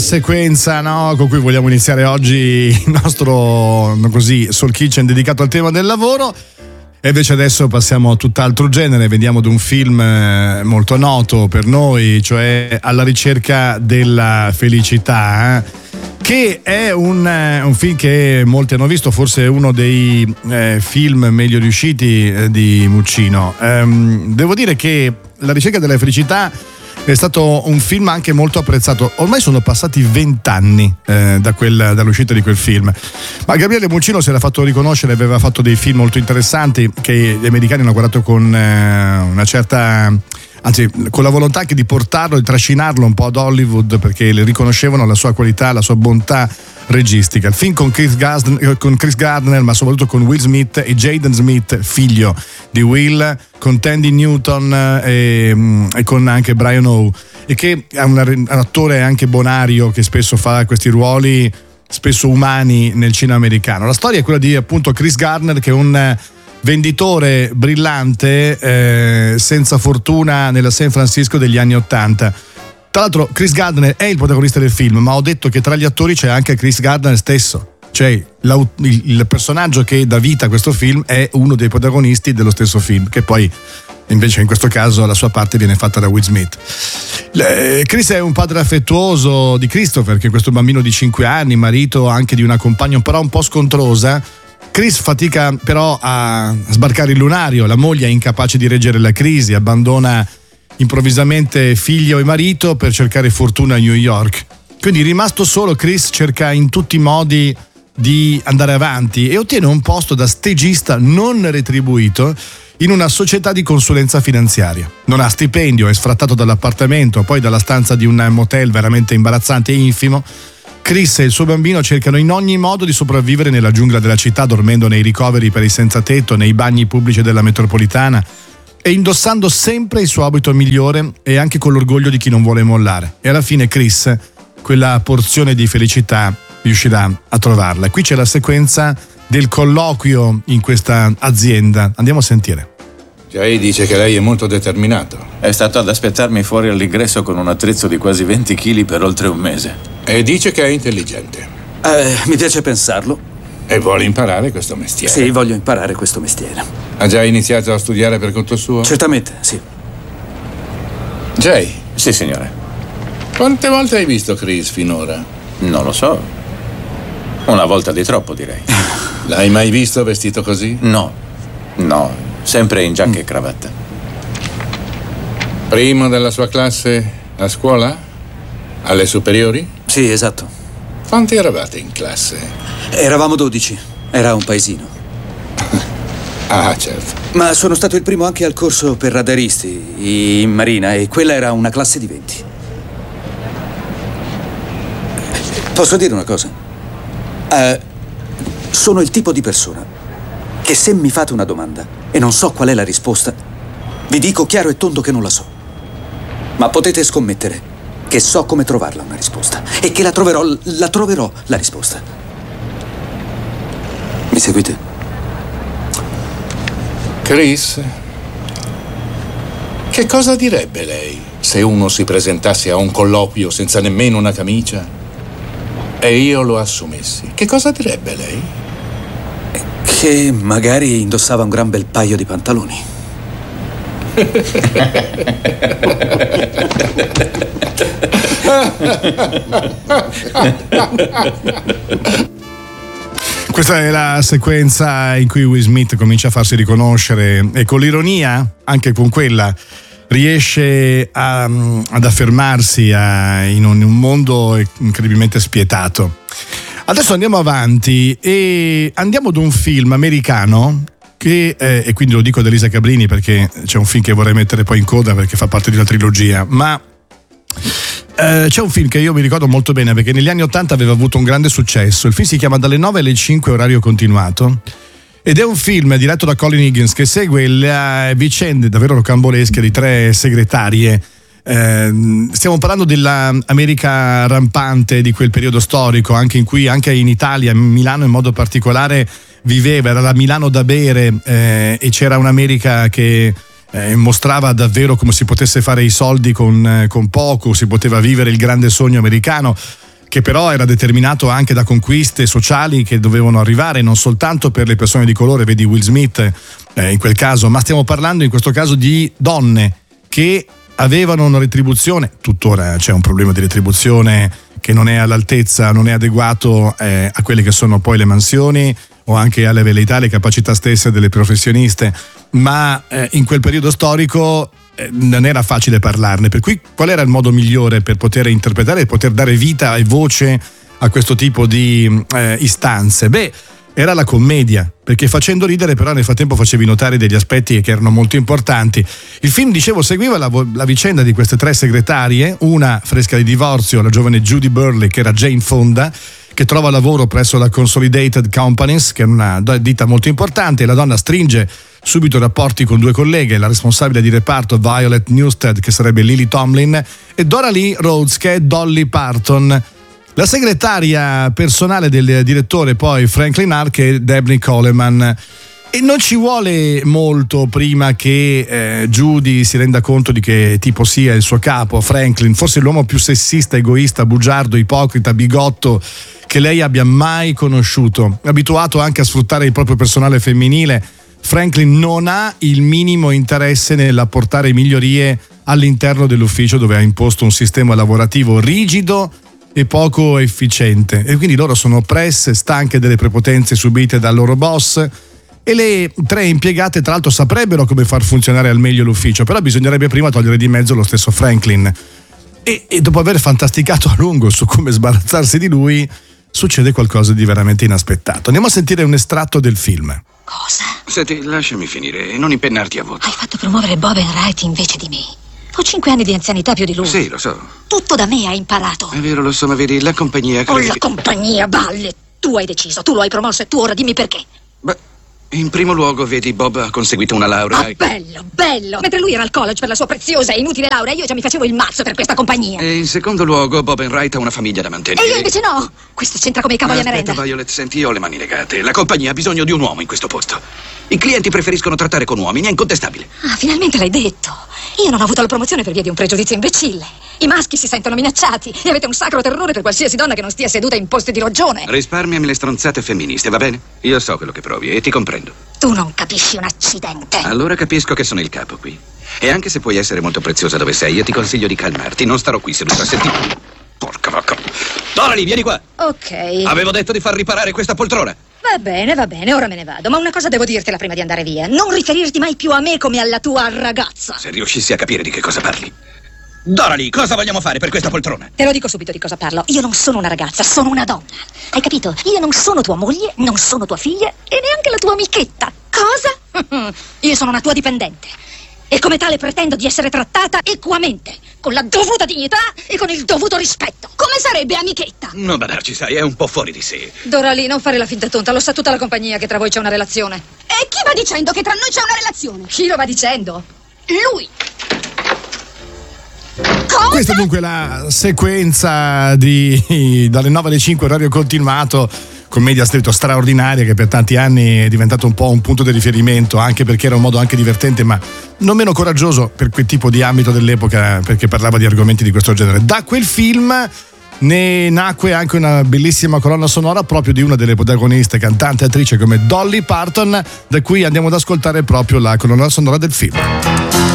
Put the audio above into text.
sequenza, no, con cui vogliamo iniziare oggi il nostro così Soul Kitchen dedicato al tema del lavoro. E invece adesso passiamo a tutt'altro genere, vediamo di un film molto noto per noi, cioè Alla ricerca della felicità, che è un film che molti hanno visto, forse è uno dei film meglio riusciti di Muccino. Devo dire che La ricerca della felicità è stato un film anche molto apprezzato. Ormai sono passati 20 anni dall'uscita di quel film, ma Gabriele Muccino si era fatto riconoscere, aveva fatto dei film molto interessanti che gli americani hanno guardato con una certa, anzi con la volontà anche di portarlo, di trascinarlo un po' ad Hollywood, perché le riconoscevano la sua qualità, la sua bontà registica. Il film con Chris Gardner, ma soprattutto con Will Smith e Jaden Smith, figlio di Will, con Tandy Newton e con anche Brian O, e che è un attore anche bonario che spesso fa questi ruoli spesso umani nel cinema americano. La storia è quella di appunto Chris Gardner, che è un venditore brillante senza fortuna nella San Francisco degli anni '80. Tra l'altro Chris Gardner è il protagonista del film, ma ho detto che tra gli attori c'è anche Chris Gardner stesso, cioè il personaggio che dà vita a questo film è uno dei protagonisti dello stesso film, che poi invece in questo caso la sua parte viene fatta da Will Smith. Chris è un padre affettuoso di Christopher, che è questo bambino di 5 anni, marito anche di una compagna però un po' scontrosa. Chris fatica però a sbarcare il lunario, la moglie è incapace di reggere la crisi, abbandona improvvisamente figlio e marito per cercare fortuna a New York. Quindi rimasto solo, Chris cerca in tutti i modi di andare avanti e ottiene un posto da stagista non retribuito in una società di consulenza finanziaria. Non ha stipendio, è sfrattato dall'appartamento, poi dalla stanza di un motel veramente imbarazzante e infimo. Chris e il suo bambino cercano in ogni modo di sopravvivere nella giungla della città, dormendo nei ricoveri per i senza tetto, nei bagni pubblici della metropolitana e indossando sempre il suo abito migliore e anche con l'orgoglio di chi non vuole mollare. E alla fine Chris quella porzione di felicità riuscirà a trovarla. Qui c'è la sequenza del colloquio in questa azienda. Andiamo a sentire. Jay dice che lei è molto determinato. È stato ad aspettarmi fuori all'ingresso con un attrezzo di quasi 20 kg per oltre un mese. E dice che è intelligente. Mi piace pensarlo. E vuole imparare questo mestiere? Sì, voglio imparare questo mestiere. Ha già iniziato a studiare per conto suo? Certamente, sì. Jay? Sì, signore. Quante volte hai visto Chris finora? Non lo so. Una volta di troppo, direi. L'hai mai visto vestito così? No, sempre in giacca e cravatta. Primo della sua classe a scuola? Alle superiori? Sì, esatto. Quanti eravate in classe? Eravamo 12. Era un paesino. Ah, certo. Ma sono stato il primo anche al corso per radaristi in marina, e quella era una classe di 20. Posso dire una cosa? Sono il tipo di persona che se mi fate una domanda e non so qual è la risposta, vi dico chiaro e tondo che non la so. Ma potete scommettere che so come trovarla una risposta e che la troverò la risposta. Mi seguite? Chris, che cosa direbbe lei se uno si presentasse a un colloquio senza nemmeno una camicia e io lo assumessi? Che cosa direbbe lei? Che magari indossava un gran bel paio di pantaloni. Questa è la sequenza in cui Will Smith comincia a farsi riconoscere e con l'ironia, anche con quella, riesce ad affermarsi in un mondo incredibilmente spietato. Adesso andiamo avanti e andiamo ad un film americano che, e quindi lo dico ad Elisa Cabrini perché c'è un film che vorrei mettere poi in coda perché fa parte di una trilogia, ma c'è un film che io mi ricordo molto bene perché negli anni '80 aveva avuto un grande successo. Il film si chiama Dalle 9 alle 5 orario continuato ed è un film diretto da Colin Higgins che segue le vicende davvero rocambolesche di 3 segretarie. Stiamo parlando dell'America rampante di quel periodo storico, anche in cui anche in Italia, Milano in modo particolare, viveva, era la Milano da bere, e c'era un'America che mostrava davvero come si potesse fare i soldi con poco, si poteva vivere il grande sogno americano. che però era determinato anche da conquiste sociali che dovevano arrivare non soltanto per le persone di colore, vedi Will Smith in quel caso, ma stiamo parlando in questo caso di donne che avevano una retribuzione, tuttora c'è un problema di retribuzione che non è all'altezza, non è adeguato a quelle che sono poi le mansioni o anche alle velleità, alle capacità stesse delle professioniste, ma in quel periodo storico non era facile parlarne, per cui qual era il modo migliore per poter interpretare e poter dare vita e voce a questo tipo di istanze? Beh, era la commedia, perché facendo ridere però nel frattempo facevi notare degli aspetti che erano molto importanti. Il film, dicevo, seguiva la vicenda di queste 3 segretarie, una fresca di divorzio, la giovane Judy Burley, che era Jane Fonda, che trova lavoro presso la Consolidated Companies, che è una ditta molto importante, e la donna stringe subito rapporti con 2 colleghe, la responsabile di reparto Violet Newsted, che sarebbe Lily Tomlin, e Doralee Rhodes, che è Dolly Parton. La segretaria personale del direttore poi Franklin Hart, che è Dabney Coleman. E non ci vuole molto prima che Judy si renda conto di che tipo sia il suo capo, Franklin, forse l'uomo più sessista, egoista, bugiardo, ipocrita, bigotto che lei abbia mai conosciuto. Abituato anche a sfruttare il proprio personale femminile, Franklin non ha il minimo interesse nell'apportare migliorie all'interno dell'ufficio, dove ha imposto un sistema lavorativo rigido e poco efficiente, e quindi loro sono oppresse, stanche delle prepotenze subite dal loro boss, e le 3 impiegate tra l'altro saprebbero come far funzionare al meglio l'ufficio, però bisognerebbe prima togliere di mezzo lo stesso Franklin, e dopo aver fantasticato a lungo su come sbarazzarsi di lui succede qualcosa di veramente inaspettato. Andiamo a sentire un estratto del film. Cosa? Senti, lasciami finire e non impennarti a voto. Hai fatto promuovere Bob Enright invece di me. Ho 5 anni di anzianità più di lui. Sì, lo so. Tutto da me hai imparato. È vero, lo so, ma vedi, la compagnia... Oh, la compagnia, balle. Tu hai deciso, tu lo hai promosso e tu ora dimmi perché. Beh, in primo luogo, vedi, Bob ha conseguito una laurea. Ah, bello, bello. Mentre lui era al college per la sua preziosa e inutile laurea, io già mi facevo il mazzo per questa compagnia. E in secondo luogo, Bob Enright ha una famiglia da mantenere. E io invece no. Questo c'entra come i cavoli a merenda. Aspetta, Violet, senti, io ho le mani legate. La compagnia ha bisogno di un uomo in questo posto. I clienti preferiscono trattare con uomini, è incontestabile. Ah, finalmente l'hai detto. Io non ho avuto la promozione per via di un pregiudizio imbecille. I maschi si sentono minacciati e avete un sacro terrore per qualsiasi donna che non stia seduta in posti di rogione. Risparmiami le stronzate femministe, va bene? Io so quello che provi e ti comprendo. Tu non capisci un accidente. Allora capisco che sono il capo qui. E anche se puoi essere molto preziosa dove sei, io ti consiglio di calmarti. Non starò qui seduta a sentire. Porca vacca. Dorali, vieni qua. Ok. Avevo detto di far riparare questa poltrona. Va bene, ora me ne vado. Ma una cosa devo dirtela prima di andare via. Non riferirti mai più a me come alla tua ragazza. Se riuscissi a capire di che cosa parli. Dorali, cosa vogliamo fare per questa poltrona? Te lo dico subito di cosa parlo. Io non sono una ragazza, sono una donna. Hai capito? Io non sono tua moglie, non sono tua figlia e neanche la tua amichetta. Cosa? Io sono una tua dipendente. E come tale pretendo di essere trattata equamente, con la dovuta dignità e con il dovuto rispetto. Come sarebbe amichetta? Non badarci, sai, è un po' fuori di sé. Dorali, non fare la finta tonta, lo sa tutta la compagnia che tra voi c'è una relazione. E chi va dicendo che tra noi c'è una relazione? Chi lo va dicendo? Lui. Cosa? Questa è dunque la sequenza dalle 9 alle 5, orario continuato, commedia straordinaria che per tanti anni è diventato un po' un punto di riferimento, anche perché era un modo anche divertente ma non meno coraggioso per quel tipo di ambito dell'epoca, perché parlava di argomenti di questo genere. Da quel film ne nacque anche una bellissima colonna sonora proprio di una delle protagoniste, cantante e attrice come Dolly Parton, da cui andiamo ad ascoltare proprio la colonna sonora del film.